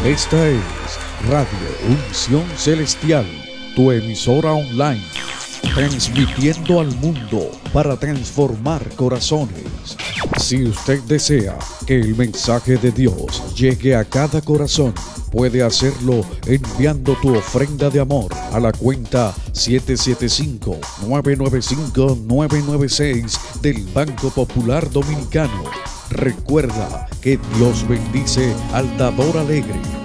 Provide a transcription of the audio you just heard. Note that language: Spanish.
Esta es Radio Unción Celestial, tu emisora online, transmitiendo al mundo para transformar corazones. Si usted desea que el mensaje de Dios llegue a cada corazón, puede hacerlo enviando tu ofrenda de amor a la cuenta 775-995-996 del Banco Popular Dominicano. Recuerda que Dios bendice al dador alegre.